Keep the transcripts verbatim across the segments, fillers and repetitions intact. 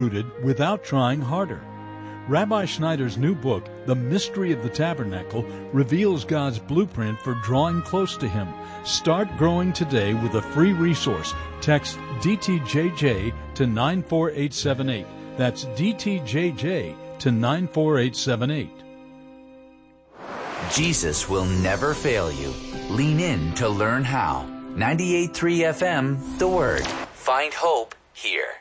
rooted without trying harder. Rabbi Schneider's new book, The Mystery of the Tabernacle, reveals God's blueprint for drawing close to Him. Start growing today with a free resource. Text D T J J to nine four eight seven eight. That's D T J J to nine four eight seven eight. Jesus will never fail you. Lean in to learn how. ninety-eight point three F M, The Word. Find hope here.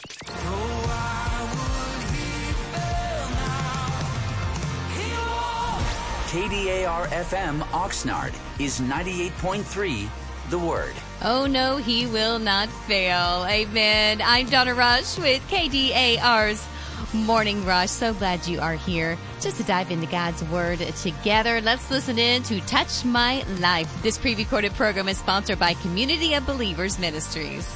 K D A R F M Oxnard is ninety-eight point three, The Word. Oh, no, he will not fail. Amen. I'm Donna Rush with K D A R's Morning Rush. So glad you are here just to dive into God's Word together. Let's listen in to Touch My Life. This pre-recorded program is sponsored by Community of Believers Ministries.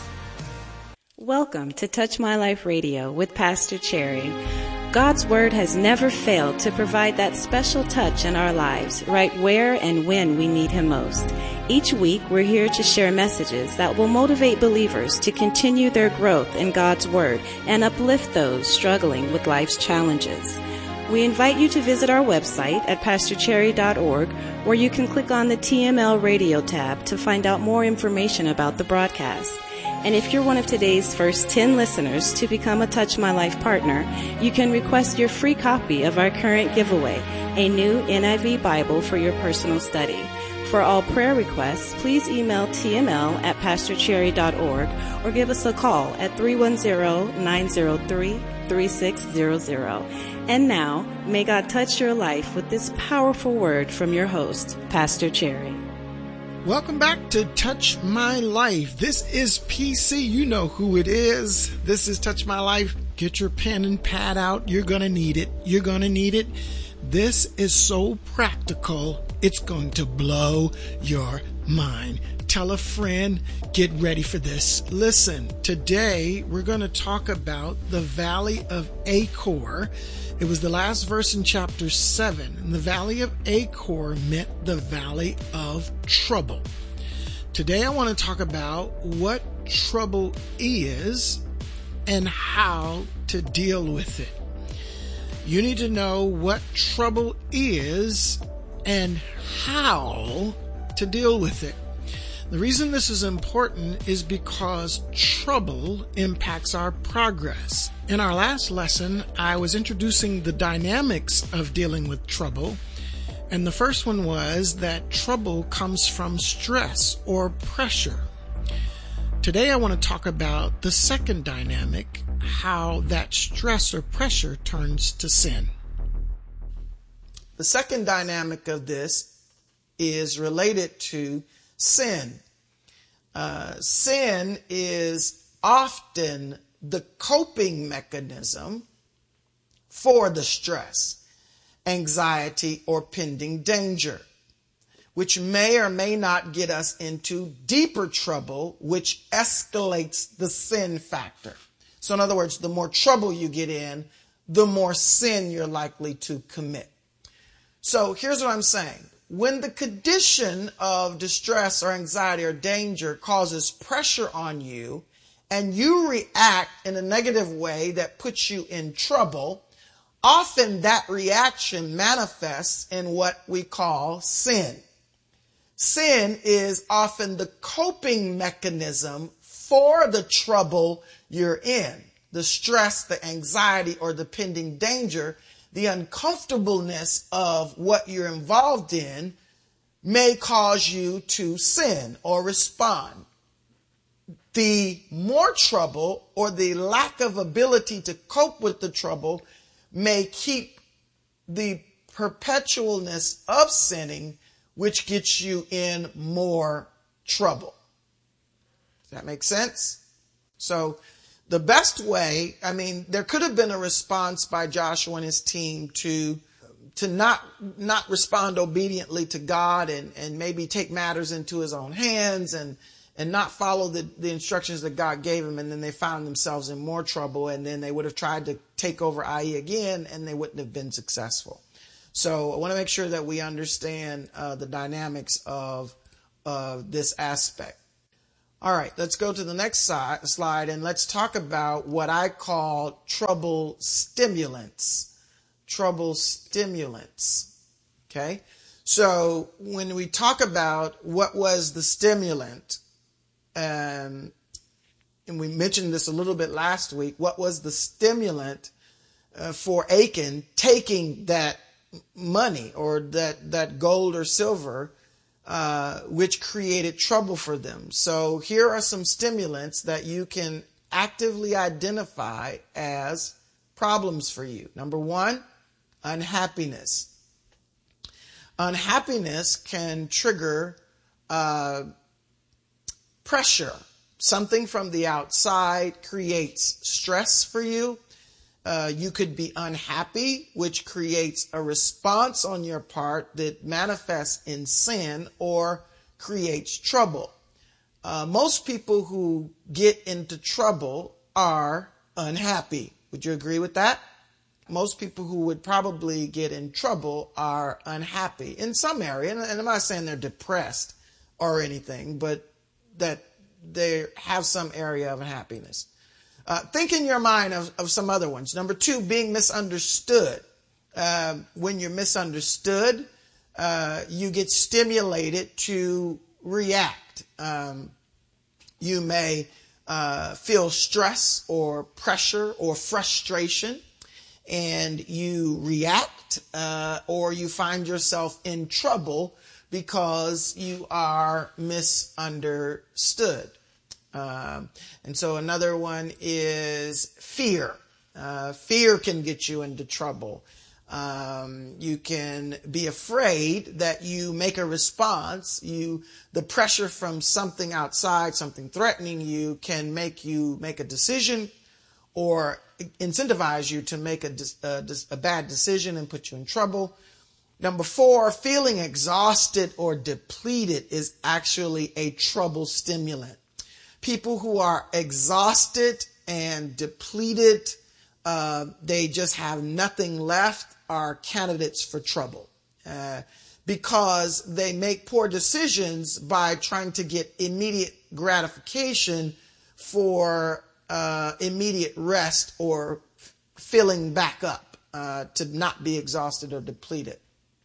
Welcome to Touch My Life Radio with Pastor Cherry. God's Word has never failed to provide that special touch in our lives, right where and when we need Him most. Each week, we're here to share messages that will motivate believers to continue their growth in God's Word and uplift those struggling with life's challenges. We invite you to visit our website at pastor cherry dot org, where you can click on the T M L Radio tab to find out more information about the broadcast. And if you're one of today's first ten listeners to become a Touch My Life partner, you can request your free copy of our current giveaway, a new N I V Bible for your personal study. For all prayer requests, please email T M L at pastor cherry dot org or give us a call at three one zero, nine zero three, three six zero zero. And now, may God touch your life with this powerful word from your host, Pastor Cherry. Welcome back to Touch My Life. This is P C. You know who it is. This is Touch My Life. Get your pen and pad out. You're going to need it. You're going to need it. This is so practical. It's going to blow your mind. Tell a friend. Get ready for this. Listen, today we're going to talk about the Valley of Achor. It was the last verse in chapter seven. And the Valley of Achor meant the Valley of Trouble. Today I want to talk about what trouble is and how to deal with it. You need to know what trouble is and how to deal with it. The reason this is important is because trouble impacts our progress. In our last lesson, I was introducing the dynamics of dealing with trouble. And the first one was that trouble comes from stress or pressure. Today I want to talk about the second dynamic, how that stress or pressure turns to sin. The second dynamic of this is related to sin. Uh, sin is often the coping mechanism for the stress, anxiety, or pending danger, which may or may not get us into deeper trouble, which escalates the sin factor. So in other words, the more trouble you get in, the more sin you're likely to commit. So here's what I'm saying. When the condition of distress or anxiety or danger causes pressure on you and you react in a negative way that puts you in trouble, often that reaction manifests in what we call sin. Sin is often the coping mechanism for the trouble you're in, the stress, the anxiety, or the pending danger. The uncomfortableness of what you're involved in may cause you to sin or respond. The more trouble or the lack of ability to cope with the trouble may keep the perpetualness of sinning, which gets you in more trouble. Does that make sense? So the best way, I mean, there could have been a response by Joshua and his team to to not not respond obediently to God and, and maybe take matters into his own hands and, and not follow the, the instructions that God gave him. And then they found themselves in more trouble. And then they would have tried to take over I E again, and they wouldn't have been successful. So I want to make sure that we understand uh, the dynamics of uh, this aspect. All right, let's go to the next si- slide and let's talk about what I call trouble stimulants. Trouble stimulants. Okay, so when we talk about what was the stimulant, um, and we mentioned this a little bit last week, what was the stimulant uh, for Achan taking that money or that, that gold or silver, uh, which created trouble for them. So here are some stimulants that you can actively identify as problems for you. Number one, unhappiness. Unhappiness can trigger uh, pressure. Something from the outside creates stress for you. Uh, you could be unhappy, which creates a response on your part that manifests in sin or creates trouble. Uh, most people who get into trouble are unhappy. Would you agree with that? Most people who would probably get in trouble are unhappy in some area. And I'm not saying they're depressed or anything, but that they have some area of unhappiness. Uh, think in your mind of, of some other ones. Number two, being misunderstood. Uh, when you're misunderstood, uh, you get stimulated to react. Um, you may uh, feel stress or pressure or frustration, and you react, uh, or you find yourself in trouble because you are misunderstood. Um, and so another one is fear. Uh, fear can get you into trouble. Um, you can be afraid that you make a response. You, the pressure from something outside, something threatening you, can make you make a decision or incentivize you to make a, a, a bad decision and put you in trouble. Number four, feeling exhausted or depleted is actually a trouble stimulant. People who are exhausted and depleted, uh, they just have nothing left, are candidates for trouble uh, because they make poor decisions by trying to get immediate gratification for uh, immediate rest or f- filling back up uh, to not be exhausted or depleted.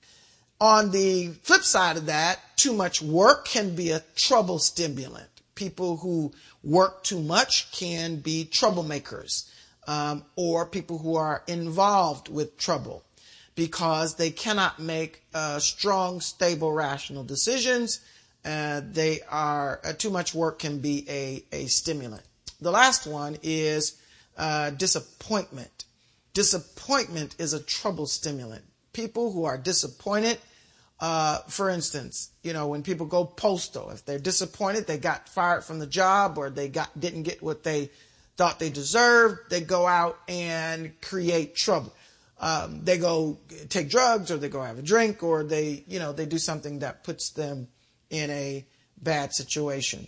On the flip side of that, too much work can be a trouble stimulant. People who work too much can be troublemakers, um, or people who are involved with trouble because they cannot make uh, strong, stable, rational decisions. Uh, they are uh, too much work can be a, a stimulant. The last one is uh, disappointment. Disappointment is a trouble stimulant. People who are disappointed. Uh, for instance, you know, when people go postal, if they're disappointed, they got fired from the job or they got didn't get what they thought they deserved, they go out and create trouble. Um, they go take drugs or they go have a drink or they, you know, they do something that puts them in a bad situation.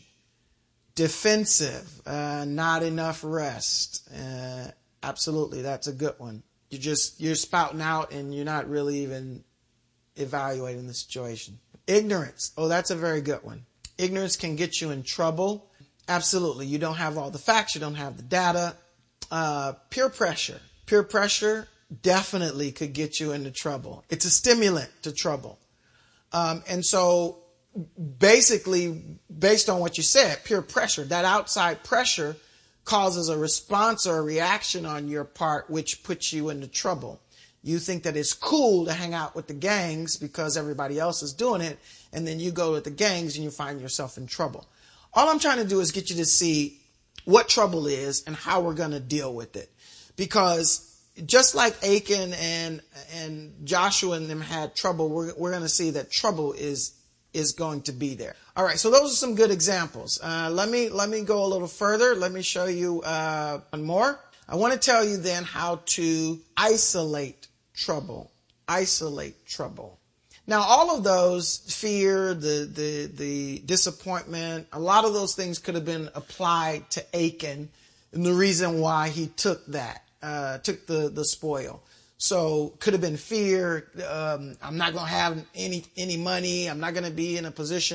Defensive, uh, not enough rest. Uh, absolutely, that's a good one. You just, you're spouting out and you're not really even evaluating the situation. Ignorance. Oh, that's a very good one. Ignorance can get you in trouble. Absolutely. You don't have all the facts. You don't have the data. Uh, peer pressure. Peer pressure definitely could get you into trouble. It's a stimulant to trouble. Um, and so basically, based on what you said, peer pressure, that outside pressure causes a response or a reaction on your part, which puts you into trouble. You think that it's cool to hang out with the gangs because everybody else is doing it. And then you go with the gangs and you find yourself in trouble. All I'm trying to do is get you to see what trouble is and how we're going to deal with it. Because just like Achan and, and Joshua and them had trouble, we're, we're going to see that trouble is, is going to be there. All right. So those are some good examples. Uh, let me, let me go a little further. Let me show you, uh, one more. I want to tell you then how to isolate trouble. Isolate trouble. Now, all of those, fear, the, the, the disappointment, a lot of those things could have been applied to Achan and the reason why he took that, uh, took the, the spoil. So could have been fear. Um, I'm not going to have any, any money. I'm not going to be in a position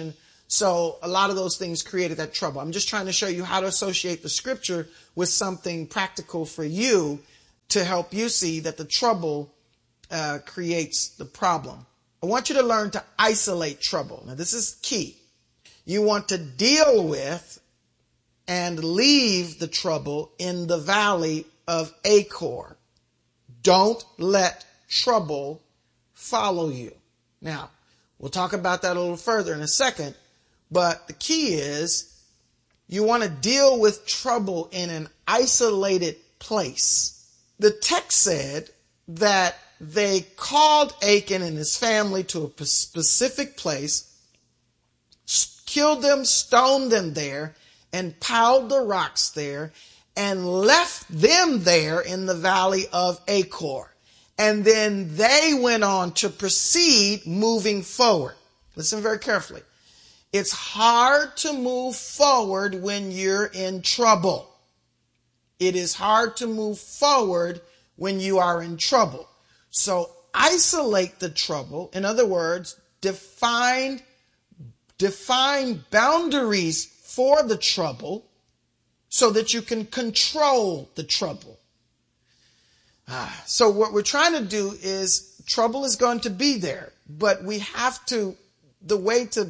So a lot of those things created that trouble. I'm just trying to show you how to associate the scripture with something practical for you to help you see that the trouble uh, creates the problem. I want you to learn to isolate trouble. Now, this is key. You want to deal with and leave the trouble in the valley of Achor. Don't let trouble follow you. Now, we'll talk about that a little further in a second. But the key is you want to deal with trouble in an isolated place. The text said that they called Achan and his family to a specific place, killed them, stoned them there, and piled the rocks there, and left them there in the valley of Achor. And then they went on to proceed moving forward. Listen very carefully. It's hard to move forward when you're in trouble. It is hard to move forward when you are in trouble. So isolate the trouble. In other words, define, define boundaries for the trouble so that you can control the trouble. Ah, so what we're trying to do is, trouble is going to be there, but we have to, the way to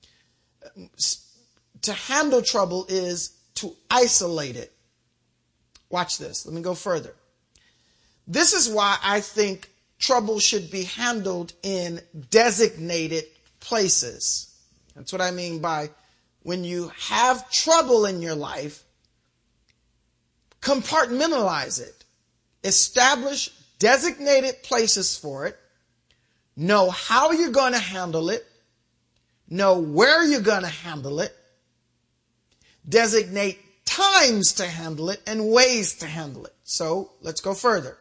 To handle trouble is to isolate it. Watch this. Let me go further. This is why I think trouble should be handled in designated places. That's what I mean by when you have trouble in your life, compartmentalize it. Establish designated places for it. Know how you're going to handle it. Know where you're going to handle it. Designate times to handle it and ways to handle it. So let's go further.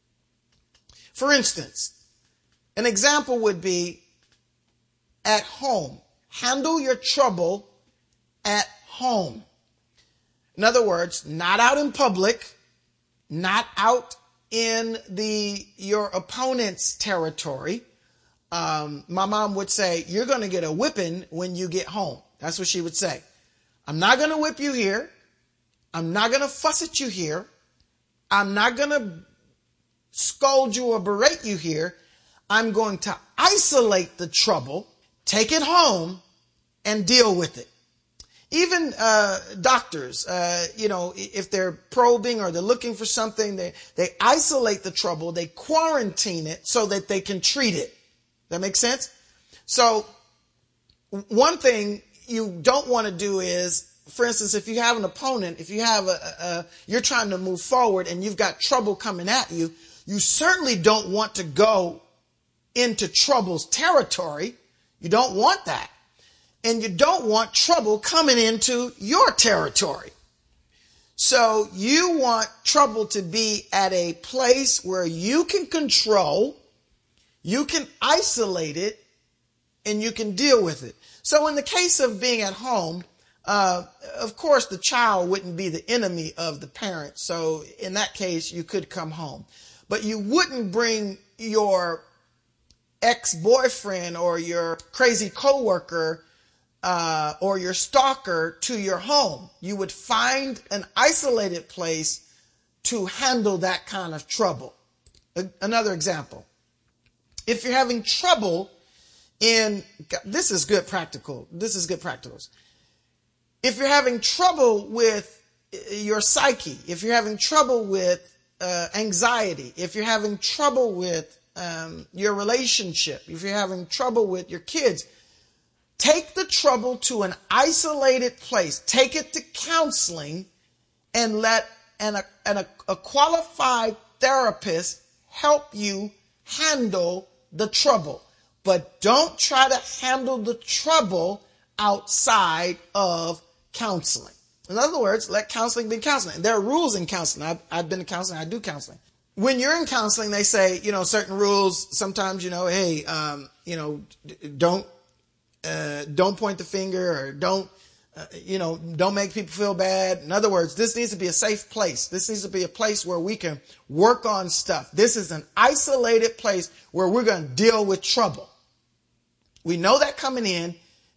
For instance, an example would be at home. Handle your trouble at home. In other words, not out in public, not out in the your opponent's territory. Um, my mom would say, you're going to get a whipping when you get home. That's what she would say. I'm not going to whip you here. I'm not going to fuss at you here. I'm not going to scold you or berate you here. I'm going to isolate the trouble, take it home, and deal with it. Even uh, doctors, uh, you know, if they're probing or they're looking for something, they, they isolate the trouble, they quarantine it so that they can treat it. That makes sense? So one thing you don't want to do is, for instance, if you have an opponent, if you have a, a, you're trying to move forward and you've got trouble coming at you, you certainly don't want to go into trouble's territory. You don't want that. And you don't want trouble coming into your territory. So you want trouble to be at a place where you can control, you can isolate it, and you can deal with it. So in the case of being at home, uh, of course, the child wouldn't be the enemy of the parent. So in that case, you could come home. But you wouldn't bring your ex-boyfriend or your crazy coworker uh, or your stalker to your home. You would find an isolated place to handle that kind of trouble. A- another example. If you're having trouble in, this is good practical. This is good practicals. If you're having trouble with your psyche, if you're having trouble with uh, anxiety, if you're having trouble with um, your relationship, if you're having trouble with your kids, take the trouble to an isolated place. Take it to counseling and let an, an, a, a qualified therapist help you handle the trouble. But don't try to handle the trouble outside of counseling. In other words, let counseling be counseling. There are rules in counseling. I've, I've been to counseling. I do counseling. When you're in counseling, they say, you know, certain rules. Sometimes, you know, hey, um, you know, don't, uh, don't point the finger or don't, uh, you know, don't make people feel bad. In other words, this needs to be a safe place. This needs to be a place where we can work on stuff. This is an isolated place where we're going to deal with trouble. We know that coming in,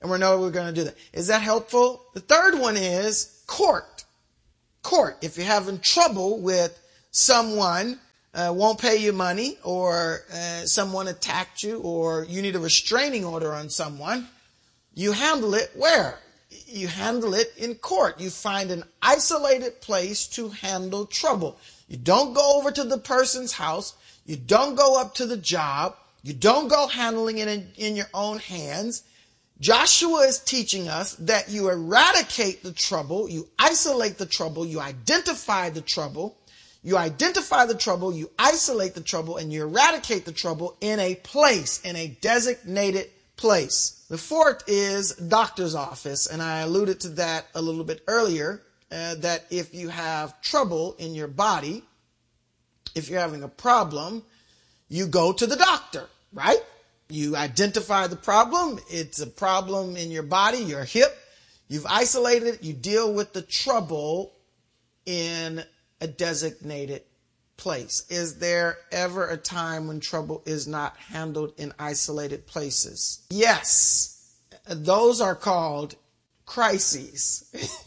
And we know we're going to do that. Is that helpful? The third one is court. Court. If you're having trouble with someone uh, won't pay you money, or uh, someone attacked you, or you need a restraining order on someone, you handle it where? You handle it in court. You find an isolated place to handle trouble. You don't go over to the person's house. You don't go up to the job. You don't go handling it in, in your own hands. Joshua is teaching us that you eradicate the trouble, you isolate the trouble, you identify the trouble, you identify the trouble, you isolate the trouble, and you eradicate the trouble in a place, in a designated place. The fourth is doctor's office, and I alluded to that a little bit earlier, uh, that if you have trouble in your body, if you're having a problem, you go to the doctor, right? You identify the problem. It's a problem in your body, your hip. You've isolated it. You deal with the trouble in a designated place. Is there ever a time when trouble is not handled in isolated places? Yes. Those are called crises.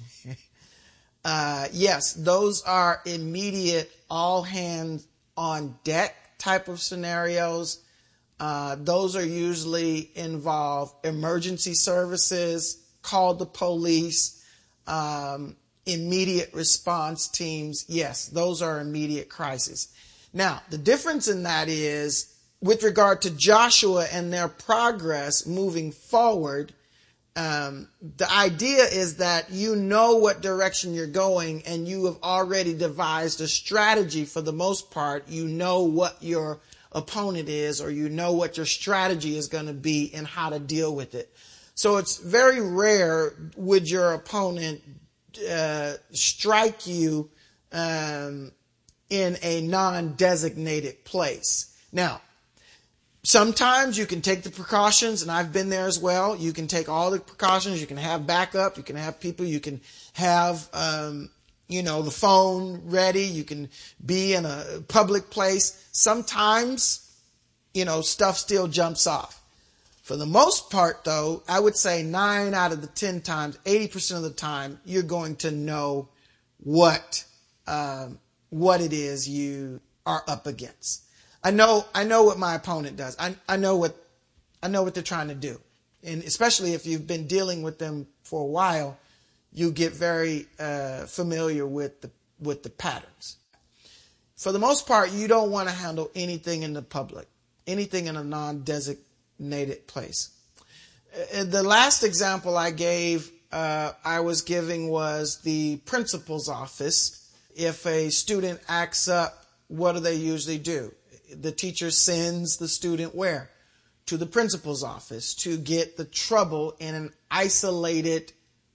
uh, yes, those are immediate, all hands on deck type of scenarios. Uh, those are usually involve emergency services, call the police, um, immediate response teams. Yes, those are immediate crises. Now, the difference in that is with regard to Joshua and their progress moving forward, um, the idea is that you know what direction you're going, and you have already devised a strategy for the most part. You know what your opponent is, or you know what your strategy is going to be and how to deal with it. So it's very rare would your opponent uh, strike you um, in a non-designated place. Now, sometimes you can take the precautions, and I've been there as well. You can take all the precautions. You can have backup. You can have people. You can have um, you know, the phone ready. You can be in a public place. Sometimes, you know, stuff still jumps off. For the most part, though, I would say nine out of the ten times, eighty percent of the time, you're going to know what, um, what it is you are up against. I know, I know what my opponent does. I, I know what, I know what they're trying to do. And especially if you've been dealing with them for a while, you get very uh, familiar with the with the patterns. For the most part, you don't want to handle anything in the public, anything in a non-designated place. Uh, the last example I gave, uh, I was giving was the principal's office. If a student acts up, what do they usually do? The teacher sends the student where? To the principal's office to get the trouble in an isolated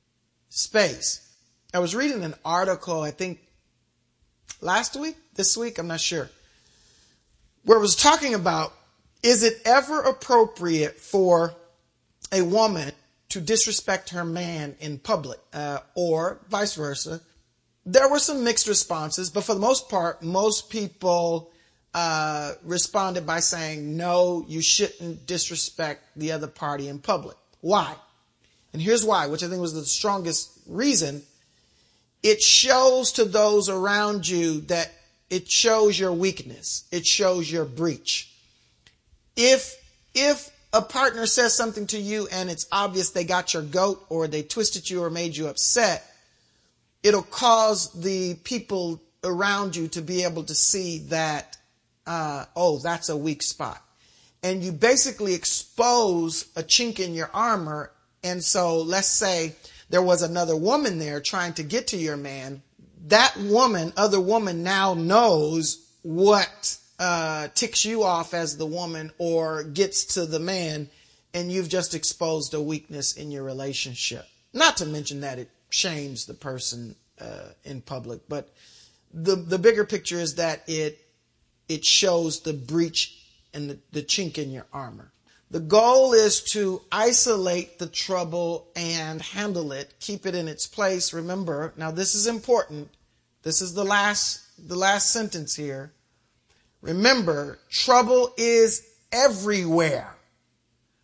space. I was reading an article, I think last week, this week, I'm not sure, where it was talking about, is it ever appropriate for a woman to disrespect her man in public, uh, or vice versa? There were some mixed responses, but for the most part, most people uh, responded by saying, no, you shouldn't disrespect the other party in public. Why? And here's why, which I think was the strongest reason. It shows to those around you that it shows your weakness. It shows your breach. If, if a partner says something to you and it's obvious they got your goat, or they twisted you or made you upset, it'll cause the people around you to be able to see that, uh, oh, that's a weak spot. And you basically expose a chink in your armor. And so let's say there was another woman there trying to get to your man. That woman, other woman, now knows what uh, ticks you off as the woman or gets to the man, and you've just exposed a weakness in your relationship. Not to mention that it shames the person uh, in public, but the the bigger picture is that it it shows the breach and the, the chink in your armor. The goal is to isolate the trouble and handle it, keep it in its place. Remember, now this is important. This is the last, the last sentence here. Remember, trouble is everywhere.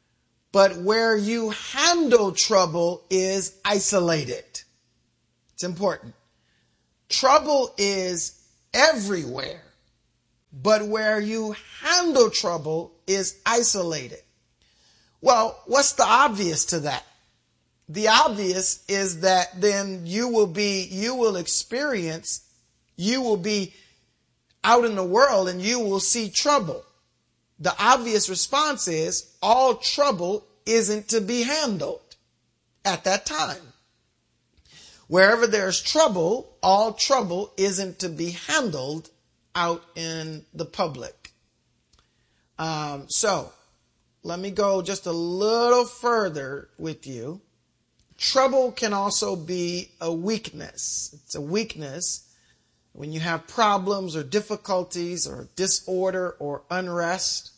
but where you handle trouble is isolated. It's important. Trouble is everywhere, but where you handle trouble is isolated. Well, what's the obvious to that? The obvious is that then you will be, you will experience, you will be out in the world and you will see trouble. The obvious response is all trouble isn't to be handled at that time. Wherever there's trouble, all trouble isn't to be handled out in the public. Um, so let me go just a little further with you. Trouble can also be a weakness. It's a weakness when you have problems or difficulties or disorder or unrest.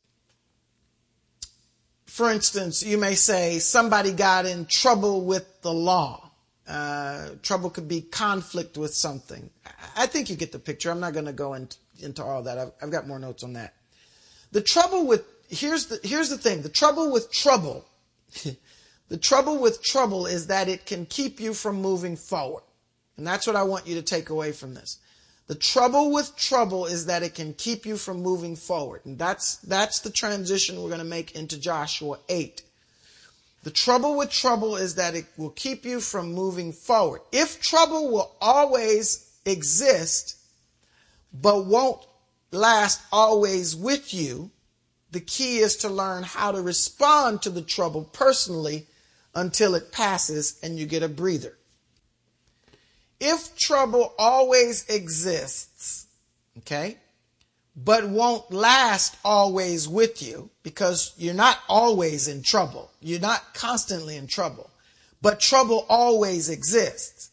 For instance, you may say somebody got in trouble with the law. Uh, trouble could be conflict with something. I think you get the picture. I'm not going to go in, into all that. I've, I've got more notes on that. The trouble with, here's the, here's the thing. The trouble with trouble, the trouble with trouble is that it can keep you from moving forward. And that's what I want you to take away from this. The trouble with trouble is that it can keep you from moving forward. And that's, that's the transition we're going to make into Joshua eight. The trouble with trouble is that it will keep you from moving forward. If trouble will always exist, but won't last always with you, the key is to learn how to respond to the trouble personally until it passes and you get a breather. If trouble always exists, okay, but won't last always with you, because you're not always in trouble. You're not constantly in trouble, but trouble always exists.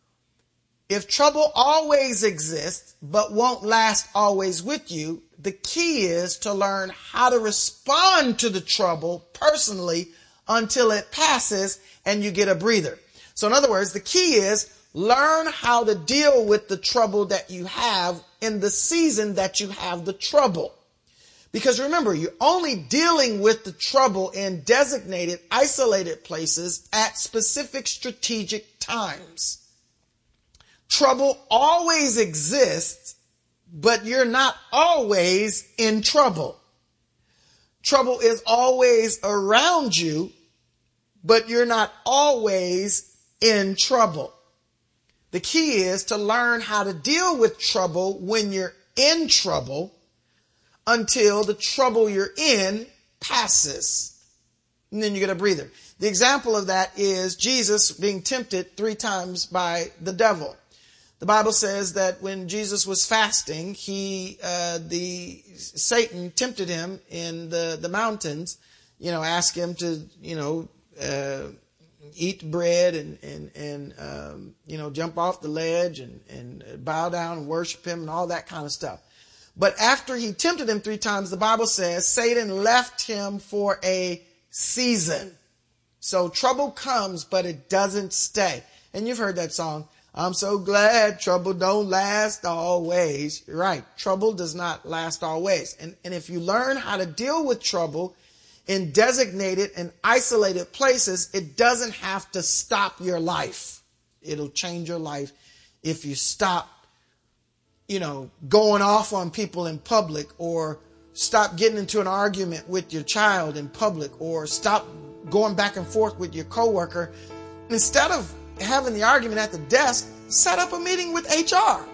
If trouble always exists, but won't last always with you, the key is to learn how to respond to the trouble personally until it passes and you get a breather. So in other words, the key is learn how to deal with the trouble that you have in the season that you have the trouble. Because remember, you're only dealing with the trouble in designated, isolated places at specific strategic times. Trouble always exists, but you're not always in trouble. Trouble is always around you, but you're not always in trouble. The key is to learn how to deal with trouble when you're in trouble until the trouble you're in passes. And then you get a breather. The example of that is Jesus being tempted three times by the devil. The Bible says that when Jesus was fasting, he, uh, the Satan tempted him in the, the mountains, you know, asked him to, you know, uh, eat bread and, and, and, um, you know, jump off the ledge and, and bow down and worship him and all that kind of stuff. But after he tempted him three times, the Bible says Satan left him for a season. So trouble comes, but it doesn't stay. And you've heard that song. I'm so glad trouble don't last always. You're right. Trouble does not last always. And, and if you learn how to deal with trouble in designated and isolated places, it doesn't have to stop your life. It'll change your life if you stop, you know, going off on people in public, or stop getting into an argument with your child in public, or stop going back and forth with your coworker. Instead of having the argument at the desk, set up a meeting with H R.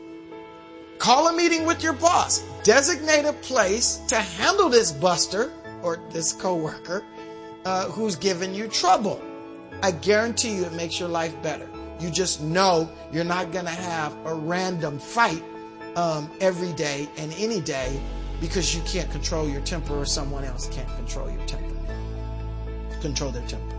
Call a meeting with your boss. Designate a place to handle this buster or this coworker uh, who's giving you trouble. I guarantee you it makes your life better. You just know you're not going to have a random fight um, every day and any day because you can't control your temper, or someone else can't control your temper. Control their temper.